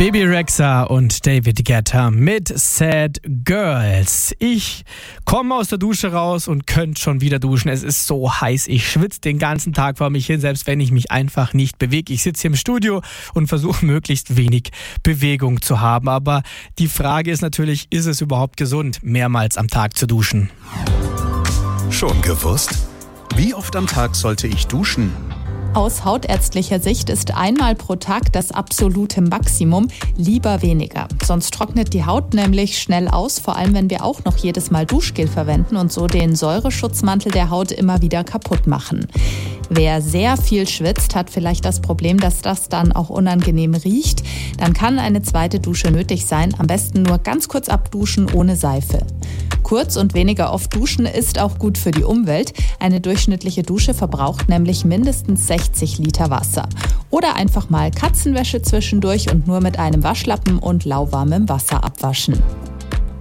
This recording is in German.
Bebe Rexha und David Guetta mit Sad Girls. Ich komme aus der Dusche raus und könnte schon wieder duschen. Es ist so heiß, ich schwitze den ganzen Tag vor mich hin, selbst wenn ich mich einfach nicht bewege. Ich sitze hier im Studio und versuche möglichst wenig Bewegung zu haben. Aber die Frage ist natürlich, ist es überhaupt gesund, mehrmals am Tag zu duschen? Schon gewusst? Wie oft am Tag sollte ich duschen? Aus hautärztlicher Sicht ist einmal pro Tag das absolute Maximum, lieber weniger. Sonst trocknet die Haut nämlich schnell aus, vor allem wenn wir auch noch jedes Mal Duschgel verwenden und so den Säureschutzmantel der Haut immer wieder kaputt machen. Wer sehr viel schwitzt, hat vielleicht das Problem, dass das dann auch unangenehm riecht. Dann kann eine zweite Dusche nötig sein, am besten nur ganz kurz abduschen ohne Seife. Kurz und weniger oft duschen ist auch gut für die Umwelt. Eine durchschnittliche Dusche verbraucht nämlich mindestens 60 Liter Wasser. Oder einfach mal Katzenwäsche zwischendurch und nur mit einem Waschlappen und lauwarmem Wasser abwaschen.